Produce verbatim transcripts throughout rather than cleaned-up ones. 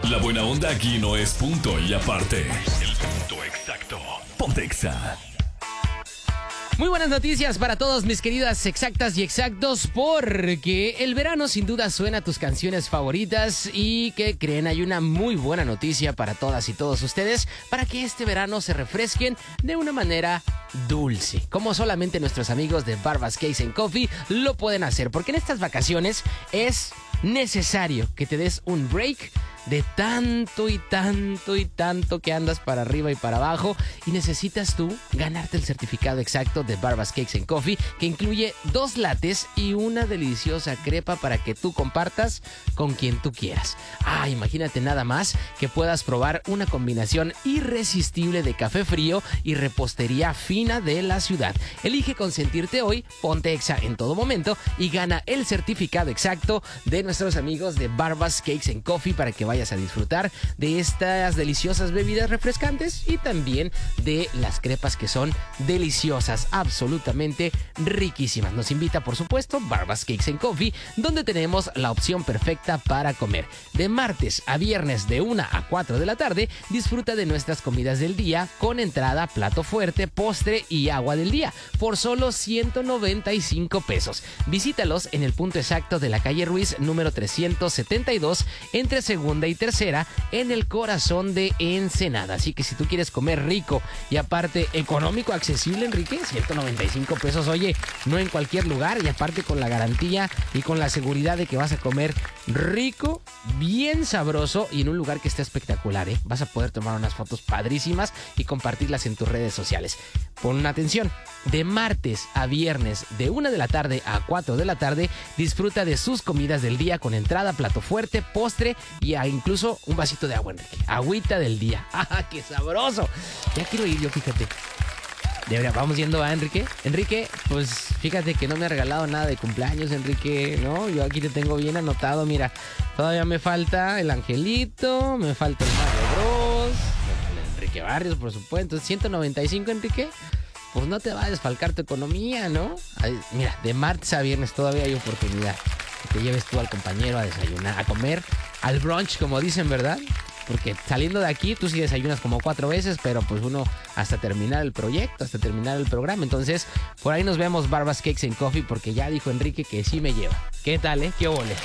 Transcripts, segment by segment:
La buena onda aquí no es punto y aparte. El punto exacto. Ponte Exa. Muy buenas noticias para todos mis queridas exactas y exactos, porque el verano sin duda suena a tus canciones favoritas y que creen hay una muy buena noticia para todas y todos ustedes para que este verano se refresquen de una manera dulce, como solamente nuestros amigos de Barbas Cakes and Coffee lo pueden hacer, porque en estas vacaciones es necesario que te des un break de tanto y tanto y tanto que andas para arriba y para abajo, y necesitas tú ganarte el certificado exacto de Barbas Cakes and Coffee, que incluye dos lates y una deliciosa crepa para que tú compartas con quien tú quieras. Ah, imagínate nada más que puedas probar una combinación irresistible de café frío y repostería fina de la ciudad. Elige consentirte hoy, ponte Exa en todo momento y gana el certificado exacto de nuestros amigos de Barbas Cakes and Coffee para que vayas a disfrutar de estas deliciosas bebidas refrescantes y también de las crepas que son deliciosas, absolutamente riquísimas. Nos invita, por supuesto, Barbas Cakes and Coffee, donde tenemos la opción perfecta para comer. De martes a viernes de una a cuatro de la tarde, disfruta de nuestras comidas del día con entrada, plato fuerte, postre y agua del día por solo ciento noventa y cinco pesos. Visítalos en el punto exacto de la calle Ruiz, número trescientos setenta y dos, entre segunda y tercera, en el corazón de Ensenada. Así que si tú quieres comer rico y aparte económico, accesible, Enrique, ciento noventa y cinco pesos, oye, no en cualquier lugar, y aparte con la garantía y con la seguridad de que vas a comer rico, bien sabroso y en un lugar que esté espectacular, ¿eh? Vas a poder tomar unas fotos padrísimas y compartirlas en tus redes sociales. Pon atención, de martes a viernes de una de la tarde a cuatro de la tarde, disfruta de sus comidas del día con entrada, plato fuerte, postre y incluso un vasito de agua, Enrique. Agüita del día. ¡Ah, qué sabroso! Ya quiero ir yo, fíjate. De verdad, vamos yendo a Enrique. Enrique, pues fíjate que no me ha regalado nada de cumpleaños, Enrique, ¿no? Yo aquí te tengo bien anotado, mira. Todavía me falta el Angelito, me falta el Mario Bros, me falta el Enrique Barrios, por supuesto. Entonces, ciento noventa y cinco, Enrique. Pues no te va a desfalcar tu economía, ¿no? Ay, mira, de martes a viernes todavía hay oportunidad. Que te lleves tú al compañero a desayunar, a comer, al brunch, como dicen, ¿verdad? Porque saliendo de aquí, tú sí desayunas como cuatro veces, pero pues uno hasta terminar el proyecto, hasta terminar el programa. Entonces, por ahí nos vemos, Barbas Cakes and Coffee, porque ya dijo Enrique que sí me lleva. ¿Qué tal, eh? ¡Qué ole!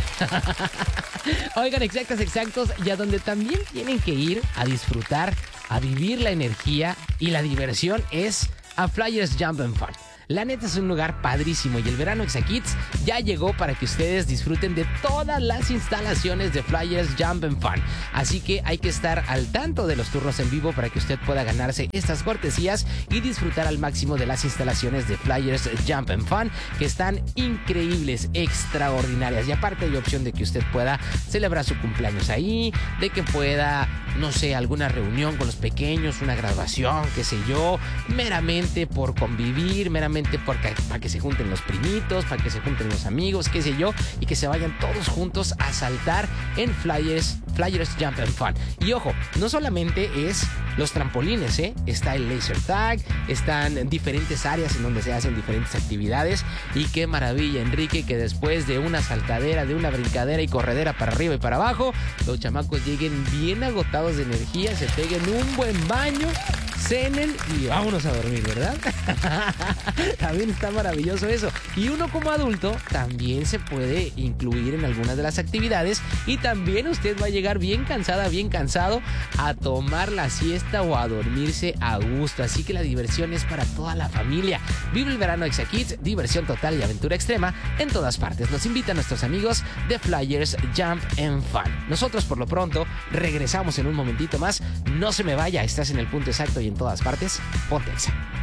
Oigan, exactas, exactos, y a donde también tienen que ir a disfrutar, a vivir la energía y la diversión es a Flyers Jump and Fun. La neta es un lugar padrísimo y el verano Exa Kids ya llegó para que ustedes disfruten de todas las instalaciones de Flyers Jump and Fun. Así que hay que estar al tanto de los turnos en vivo para que usted pueda ganarse estas cortesías y disfrutar al máximo de las instalaciones de Flyers Jump and Fun, que están increíbles, extraordinarias. Y aparte hay opción de que usted pueda celebrar su cumpleaños ahí, de que pueda, no sé, alguna reunión con los pequeños, una graduación, qué sé yo, meramente por convivir, meramente porque, para que se junten los primitos, para que se junten los amigos, qué sé yo, y que se vayan todos juntos a saltar en Flyers, Flyers Jump and Fun. Y ojo, no solamente es los trampolines, ¿eh? Está el laser tag, están diferentes áreas en donde se hacen diferentes actividades. Y qué maravilla, Enrique, que después de una saltadera, de una brincadera y corredera para arriba y para abajo, los chamacos lleguen bien agotados de energía, se peguen un buen baño, cenen y vámonos a dormir, ¿verdad? También está maravilloso eso. Y uno como adulto también se puede incluir en algunas de las actividades, y también usted va a llegar bien cansada, bien cansado a tomar la siesta o a dormirse a gusto. Así que la diversión es para toda la familia. Vive el verano Exa Kids, diversión total y aventura extrema en todas partes. Nos invitan nuestros amigos de Flyers Jump and Fun. Nosotros por lo pronto regresamos en un momentito más. No se me vaya, estás en el punto exacto y en todas partes. Ponte Exa.